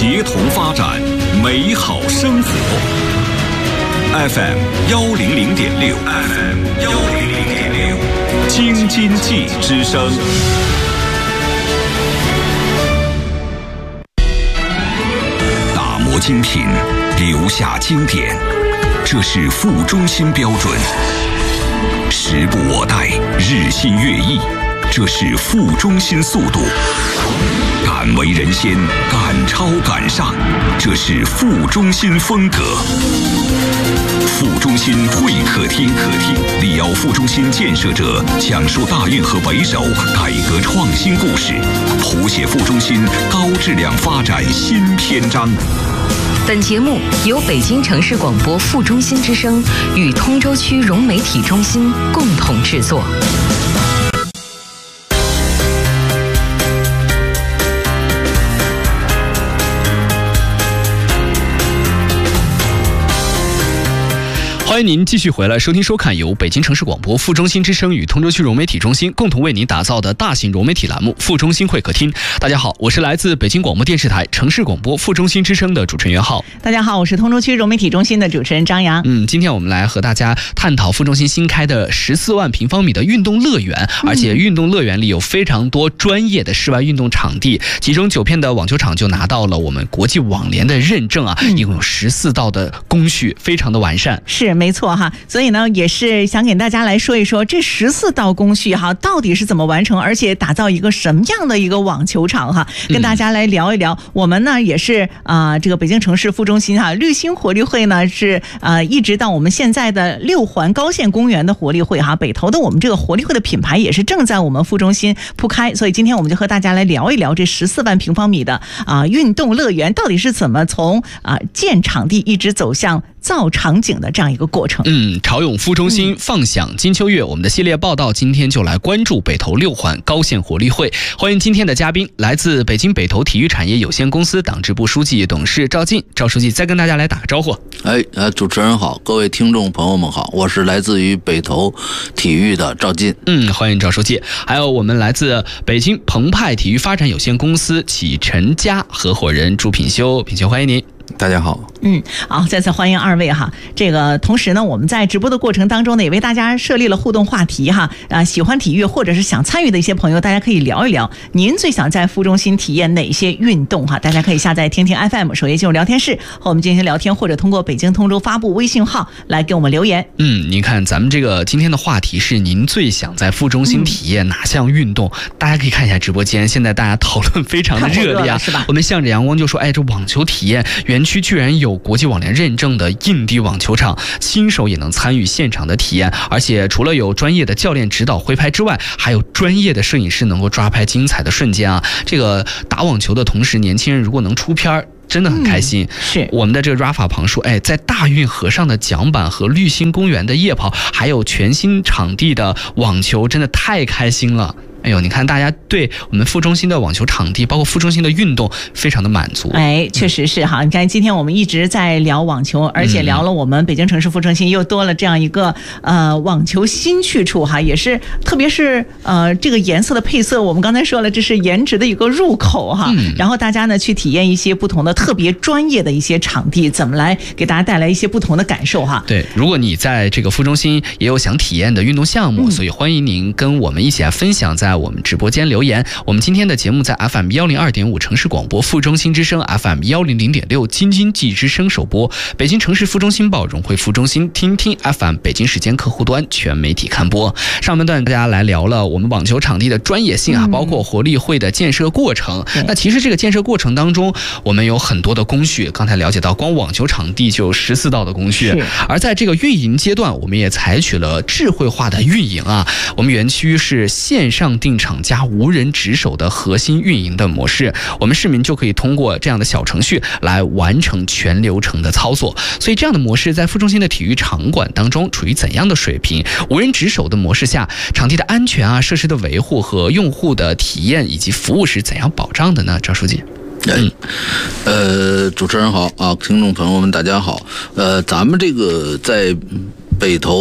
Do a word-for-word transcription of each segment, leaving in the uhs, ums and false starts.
协同发展，美好生活。F M 幺零零点六 ，F M 幺零零点六，京津冀之声。打磨精品，留下经典，这是副中心标准。时不我待，日新月异，这是副中心速度。敢为人先，敢超敢上，这是副中心风格。副中心会客厅，客厅力邀副中心建设者讲述大运河北首改革创新故事，谱写副中心高质量发展新篇章。 本节目由北京城市广播副中心之声与通州区融媒体中心共同制作。 欢迎您继续回来收听收看由北京城市广播副中心之声与通州区融媒体中心共同为您打造的大型融媒体栏目副中心会客厅。大家好，我是来自北京广播电视台城市广播副中心之声的主持人袁浩。 大家好，我是通州区融媒体中心的主持人张扬。 嗯，今天我们来和大家探讨副中心新开的十四万平方米的运动乐园，而且运动乐园里有非常多专业的室外运动场地，其中九片的网球场就拿到了我们国际网联的认证啊，一共有十四道的工序，非常的完善。 是没错哈，所以呢，也是想给大家来说一说这十四道工序哈，到底是怎么完成，而且打造一个什么样的一个网球场哈，跟大家来聊一聊。嗯、我们呢也是啊、呃，这个北京城市副中心哈，绿星活力会呢是呃一直到我们现在的六环高线公园的活力会哈，北投的我们这个活力会的品牌也是正在我们副中心铺开，所以今天我们就和大家来聊一聊这十四万平方米的啊、呃、运动乐园到底是怎么从啊、呃、建场地一直走向造场景的这样一个过程。 嗯，潮涌副中心放享金秋月，我们的系列报道今天就来关注北投六环高线活力会。欢迎今天的嘉宾，来自北京北投体育产业有限公司党支部书记、董事赵进。赵书记再跟大家来打个招呼。 哎，呃，主持人好，各位听众朋友们好，我是来自于北投体育的赵进。 嗯，欢迎赵书记。还有我们来自北京澎湃体育发展有限公司启辰家合伙人朱品修，品修欢迎您。 大家好， 嗯，好，再次欢迎二位哈。这个同时呢，我们在直播的过程当中呢，也为大家设立了互动话题哈。啊，喜欢体育或者是想参与的一些朋友，大家可以聊一聊，您最想在副中心体验哪些运动哈？大家可以下载听听 F M， 首页进入聊天室和我们进行聊天，或者通过北京通州发布微信号来给我们留言。 嗯，您看咱们这个今天的话题是您最想在副中心体验哪项运动？嗯、大家可以看一下直播间，现在大家讨论非常的热烈啊， 是吧？ 我们向着阳光就说，哎，这网球体验园区居然有国际网联认证的硬地网球场，新手也能参与现场的体验，而且除了有专业的教练指导挥拍之外，还有专业的摄影师能够抓拍精彩的瞬间啊！这个打网球的同时，年轻人如果能出片真的很开心。 嗯、是我们的这个 Rafa 旁说，哎，在大运河上的桨板和绿星公园的夜跑，还有全新场地的网球，真的太开心了。哎呦，你看大家对我们副中心的网球场地，包括副中心的运动，非常的满足。 哎，确实是哈。你看，今天我们一直在聊网球，而且聊了我们北京城市副中心又多了这样一个呃网球新去处哈，也是特别是呃这个颜色的配色，我们刚才说了，这是颜值的一个入口哈。嗯、然后大家呢去体验一些不同的特别专业的一些场地，怎么来给大家带来一些不同的感受哈。 对，如果你在这个副中心也有想体验的运动项目，嗯、所以欢迎您跟我们一起来分享在。在我们直播间留言。我们今天的节目在 F M 一零二点五 城市广播副中心之声 F M 一零零点六 京津冀之声首播，北京城市副中心报融汇副中心听听 F M 北京时间客户端全媒体看播。上半段大家来聊了我们网球场地的专业性啊，包括活力会的建设过程。嗯、那其实这个建设过程当中，我们有很多的工序，刚才了解到光网球场地就有十四道的工序，而在这个运营阶段，我们也采取了智慧化的运营啊。我们园区是线上订场加无人值守的核心运营的模式，我们市民就可以通过这样的小程序来完成全流程的操作。所以这样的模式在副中心的体育场馆当中处于怎样的水平？无人值守的模式下，场地的安全啊、设施的维护和用户的体验以及服务是怎样保障的呢？赵书记。 嗯，呃，主持人好啊，听众朋友们大家好。呃，咱们这个在北投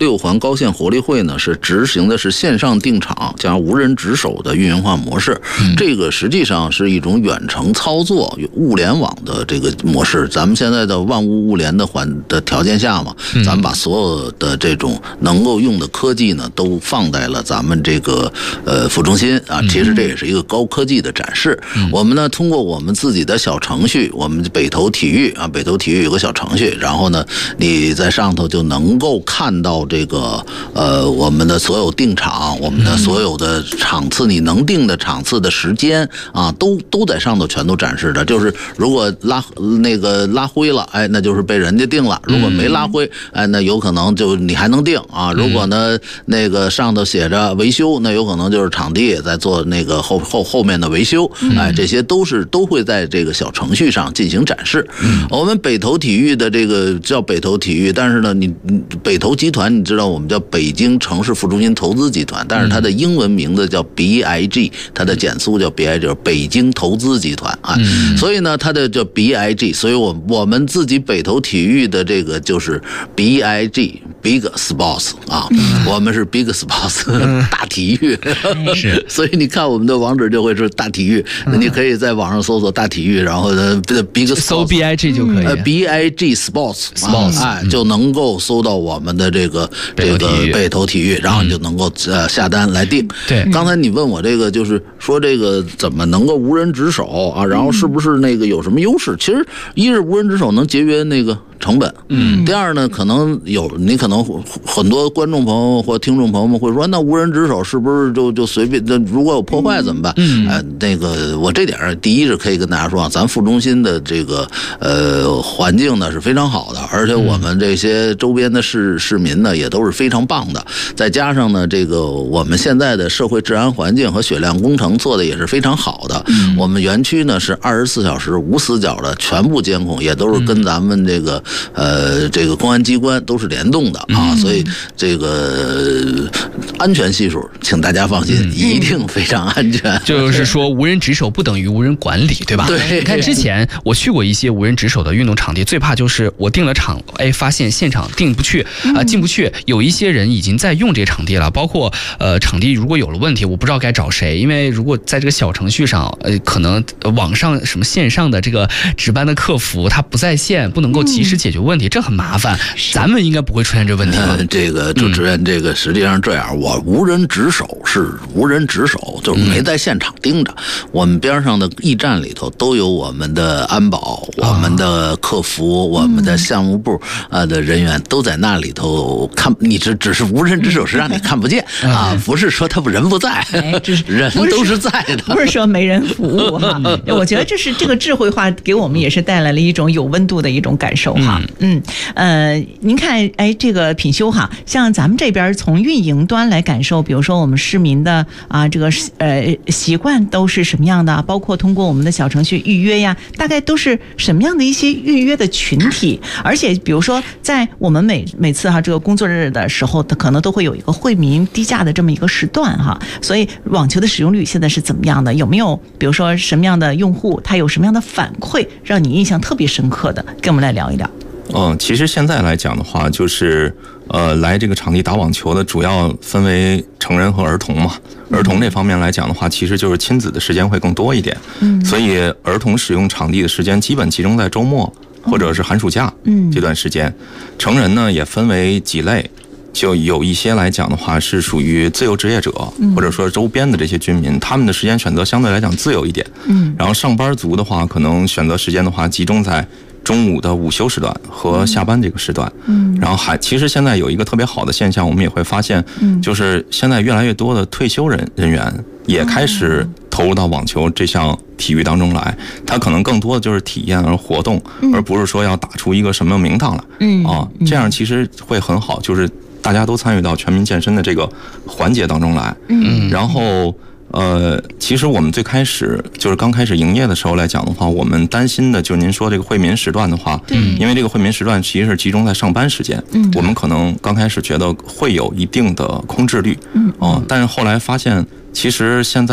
六环高线活力汇呢是执行的是线上定场加无人值守的运营化模式，嗯、这个实际上是一种远程操作、物联网的这个模式。咱们现在的万物物联的环的条件下嘛，咱们把所有的这种能够用的科技呢，都放在了咱们这个呃副中心啊。其实这也是一个高科技的展示。嗯、我们呢通过我们自己的小程序，我们北投体育啊，北投体育有个小程序，然后呢你在上头就能够看到这个呃我们的所有定场，我们的所有的场次，你能定的场次的时间啊，都都在上头全都展示着。就是如果拉那个拉灰了，哎，那就是被人家定了；如果没拉灰，哎，那有可能就你还能定啊。如果呢那个上头写着维修，那有可能就是场地在做那个后后后面的维修，哎，这些都是都会在这个小程序上进行展示。我们北投体育的这个叫北投体育，但是呢，你北投集团，你知道我们叫北京城市副中心投资集团，但是它的英文名字叫 B I G， 它的简速叫 B I G， 就是北京投资集团啊。所以呢，它的叫 B I G， 所以我我们自己北投体育的这个就是 B I G Big Sports 啊，我们是 Big Sports 大体育，是，所以你看我们的网址就会是大体育，你可以在网上搜索大体育，然后呢 Big Sports 搜 B I G 就可以， 呃 B I G Sports Sports 哎就能够搜到我们的这个这个北投体育，然后你就能够呃下单来订。 对， 刚才你问我这个就是说这个怎么能够无人值守啊，然后是不是那个有什么优势？其实一是无人值守能节约那个成本，嗯，第二呢，可能有你可能很多观众朋友或听众朋友们会说，那无人值守是不是就就随便？那如果有破坏怎么办？嗯，呃，那个我这点第一是可以跟大家说啊，咱副中心的这个呃环境呢是非常好的，而且我们这些周边的市市民呢也都是非常棒的，再加上呢这个我们现在的社会治安环境和血量工程做的也是非常好的，嗯，我们园区呢是二十四小时无死角的全部监控，也都是跟咱们这个。呃，这个公安机关都是联动的啊，所以这个安全系数，请大家放心，一定非常安全。 就是说，无人值守不等于无人管理，对吧？ 对。 你看之前我去过一些无人值守的运动场地，最怕就是我定了场，哎，发现现场进不去啊，进不去。有一些人已经在用这场地了，包括呃，场地如果有了问题，我不知道该找谁，因为如果在这个小程序上，呃，可能网上什么线上的这个值班的客服他不在线，不能够及时解决问题。这很麻烦，咱们应该不会出现这问题吧？ 呃、这个主持人，这个实际上这样，我无人值守是无人值守，就是没在现场盯着。嗯、我们边上的驿站里头都有我们的安保、我们的客服、我们的项目部呃的人员都在那里头看。你只只是无人值守是让你看不见、嗯、啊，不是说他人不在，哎、人都是在的， 不是说没人服务哈。我觉得这是这个智慧化给我们也是带来了一种有温度的一种感受哈。嗯。嗯，呃，您看，哎，这个品修哈，像咱们这边从运营端来感受，比如说我们市民的啊，这个呃习惯都是什么样的？包括通过我们的小程序预约呀，大概都是什么样的一些预约的群体？而且，比如说在我们每每次哈这个工作日的时候，可能都会有一个惠民低价的这么一个时段哈。所以网球的使用率现在是怎么样的？有没有比如说什么样的用户他有什么样的反馈，让你印象特别深刻的？跟我们来聊一聊。 嗯，其实现在来讲的话，就是呃，来这个场地打网球的主要分为成人和儿童嘛。儿童这方面来讲的话，其实就是亲子的时间会更多一点。嗯，所以儿童使用场地的时间基本集中在周末或者是寒暑假这段时间。成人呢也分为几类。就有一些来讲的话是属于自由职业者，或者说周边的这些居民，他们的时间选择相对来讲自由一点。嗯，然后上班族的话，可能选择时间的话集中在中午的午休时段和下班这个时段。嗯，然后还其实现在有一个特别好的现象，我们也会发现，就是现在越来越多的退休人人员也开始投入到网球这项体育当中来，他可能更多的就是体验而活动，而不是说要打出一个什么名堂来。嗯啊，这样其实会很好，就是大家都参与到全民健身的这个环节当中来。嗯，然后呃，其实我们最开始就是刚开始营业的时候来讲的话，我们担心的就是您说这个惠民时段的话，嗯，因为这个惠民时段其实是集中在上班时间，嗯，我们可能刚开始觉得会有一定的空置率，嗯，哦、呃，但是后来发现，其实现在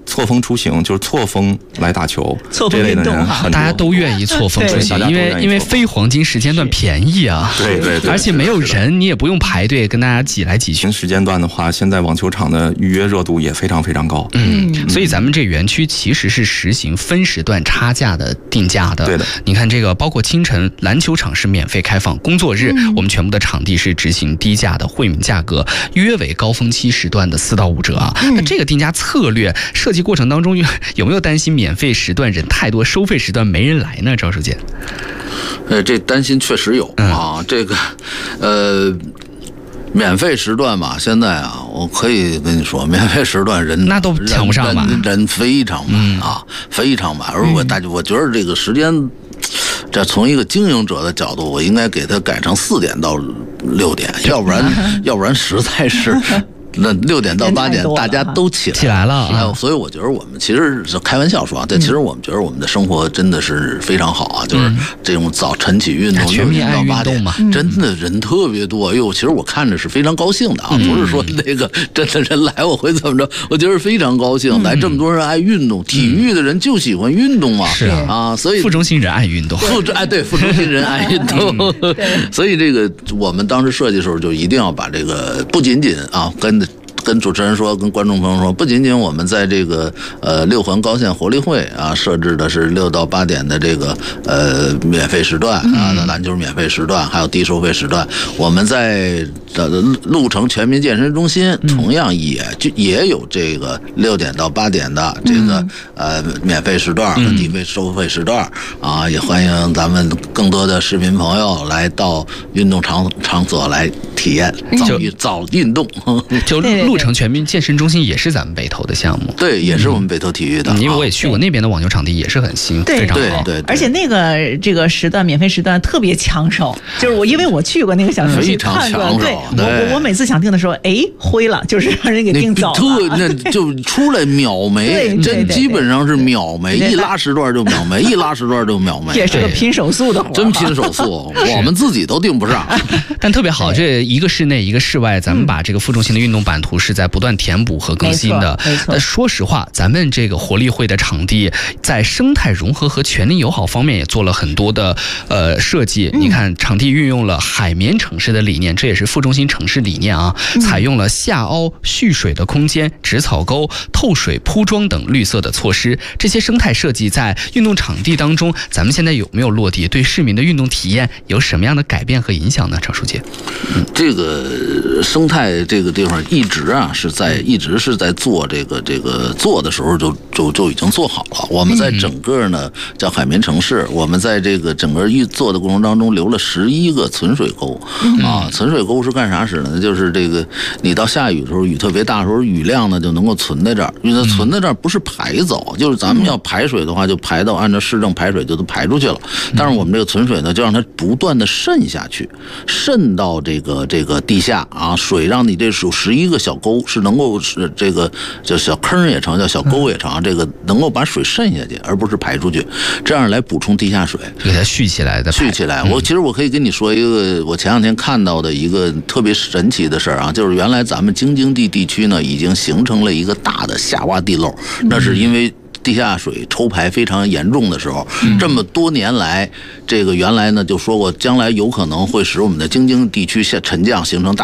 错峰出行，就是错峰来打球， 错峰这类的运动哈人很多， 大家都愿意错峰出行，因为因为非黄金时间段便宜啊， 对对对， 而且没有人，你也不用排队跟大家挤来挤去。 平时间段的话，现在网球场的预约热度也非常非常高。 嗯，所以咱们这园区其实是实行分时段差价的定价的。 对的， 你看这个，包括清晨篮球场是免费开放，工作日、嗯、我们全部的场地是执行低价的惠民价格，约为高峰期时段的四到五折啊。嗯、那这个定价策略设计过程当中，有没有担心免费时段人太多，收费时段没人来呢？赵书记， 呃，这担心确实有啊，嗯、这个，呃。免费时段吧，现在啊，我可以跟你说，免费时段人那都抢不上吧， 人, 人非常满、嗯、啊，非常满。而我大家，我觉得这个时间，这从一个经营者的角度，我应该给他改成四点到六点，要不然，要不然实在是。那六点到八点大家都起来起来了啊， 所以我觉得我们其实是开玩笑说啊，但其实我们觉得我们的生活真的是非常好啊，就是这种早晨起运动， 全民爱运动嘛， 真的人特别多。哎呦，其实我看着是非常高兴的啊，不是说那个真的人来我会怎么着，我觉得非常高兴，来这么多人爱运动，体育的人就喜欢运动嘛， 是啊，所以副中心人爱运动， 副哎对，副中心人爱运动，所以这个我们当时设计的时候就一定要把这个不仅仅啊跟。跟主持人说，跟观众朋友说，不仅仅我们在这个呃六环高县活力会啊设置的是六到八点的这个呃免费时段啊，那篮球免费时段，还有低收费时段。我们在呃鹿城全民健身中心同样也就也有这个六点到八点的这个呃免费时段和低费收费时段啊，也欢迎咱们更多的市民朋友来到运动场场所来体验早运早运动。 就鹿城全民健身中心也是咱们北投的项目， 对，也是我们北投体育的， 嗯、因为我也去过那边的网球场地，也是很新，非常好。 对对， 而且那个这个时段免费时段特别抢手，就是我因为我去过那个小程序看过，对，我我我每次想订的时候，哎，灰了，就是让人给订走了， 那就出来秒没，真基本上是秒没，一拉时段就秒没，一拉时段就秒没， 也是个拼手速的活， 真拼手速，我们自己都订不上。 但特别好，这一个室内一个室外，咱们把这个负重型的运动版图是在不断填补和更新的。但说实话，咱们这个活力会的场地在生态融合和全龄友好方面也做了很多的呃设计。嗯、你看，场地运用了海绵城市的理念，这也是副中心城市理念啊，嗯、采用了下凹蓄水的空间、植草沟、透水铺装等绿色的措施。这些生态设计在运动场地当中，咱们现在有没有落地？对市民的运动体验有什么样的改变和影响呢？赵书记， 嗯，这个生态这个地方一直啊是在一直是在做这个这个做的时候就就就已经做好了。我们在整个呢叫海绵城市，我们在这个整个预做的过程当中留了十一个存水沟啊。存水沟是干啥使的呢？就是这个你到下雨的时候，雨特别大的时候，雨量呢就能够存在这儿。因为它存在这儿不是排走，就是咱们要排水的话，就排到按照市政排水就都排出去了。但是我们这个存水呢，就让它不断的渗下去，渗到这个这个地下啊，水让你这有十一个小沟是能够是这个叫小坑也成，叫小沟也成，这个能够把水渗下去，而不是排出去，这样来补充地下水， 给它蓄起来的。 蓄起来，我其实我可以跟你说一个，我前两天看到的一个特别神奇的事儿啊，就是原来咱们京津冀地区呢已经形成了一个大的下洼地漏，那是因为地下水抽排非常严重的时候，这么多年来，这个原来呢就说过，将来有可能会使我们的京津地区下沉降形成大